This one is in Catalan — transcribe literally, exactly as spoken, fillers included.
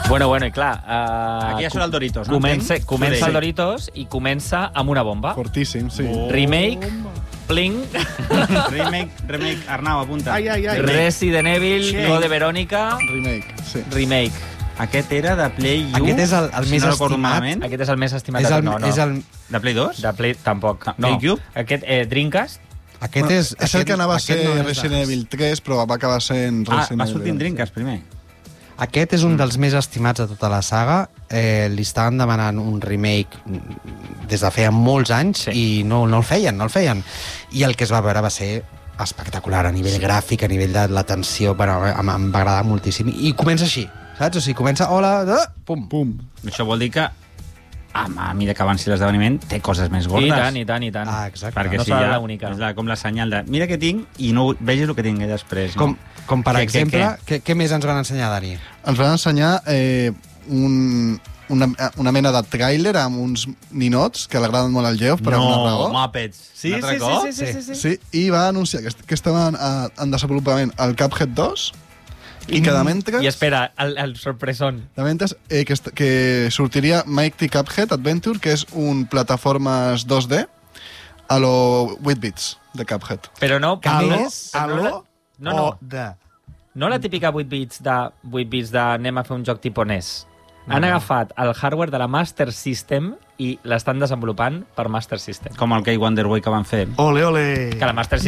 Bueno, bueno, i clar... Uh, Aquí ja surt el Doritos, no? Comença, Entenc? comença Sí. el Doritos i comença amb una bomba. Fortíssim, sí. Oh. Remake, Pling, Remake, remake, Arnau, apunta. Ai, ai, ai. Resident Evil, Sí. Code Verónica, Remake, sí. Remake. Aquest era de Play U. Aquest és el- el si més no recordo estimat. malament. Aquest és el més estimat És de el, tot. No, no. és el, De Play dos? De Play, tampoc. Ah, No. GameCube? Aquest, eh, Dreamcast, aquest Bueno, és... és cert aquest- que anava a aquest ser no és Resident de- Evil tres, però va acabar sent Ah, Resident va Evil. sortir en Dreamcast primer. Aquest és un dels més estimats de tota la saga. Eh, li estaven demanant un remake des de feia molts anys Sí. i no, no el feien, no el feien. I el que es va veure va ser espectacular a nivell gràfic, a nivell de la tensió, bueno, em, em va agradar moltíssim. I comença així, saps? O sigui, comença, hola, ah, pum. Pum. Això vol dir que, a mesura que avanci l'esdeveniment, té coses més gordes. i tant, i tant, i tant. Ah, exacte. Perquè No si serà ja l'única. és la, com la senyal de mira què tinc i no vegis el que tinc després. Com, No? com per Què, què, exemple, què? què, què més ens van ensenyar, Dani? Ens van ensenyar eh, un, una, una mena de tràiler amb uns ninots que li agraden molt al Geoff per alguna raó. No, Muppets. Sí, Un sí, altre sí, cop? sí, sí, sí, sí. Sí, i va anunciar que, est- que estaven a, en desenvolupament el Cuphead dos i que de mentre, I espera, el, el sorpresón. de mentre eh, que, est- que sortiria Mighty Cuphead Adventure, que és un plataformes dos D a lo vuit bits de Cuphead. Però no... Que no, més? no, no, Aló? no, no, O de... no la típica vuit bits de vuit bits de anem a fer un joc tipus N E S. Han agafat el hardware de la Master System i l'estan desenvolupant per Master System. Com el K Wonderboy que van fer. Ole, ole! Que la Master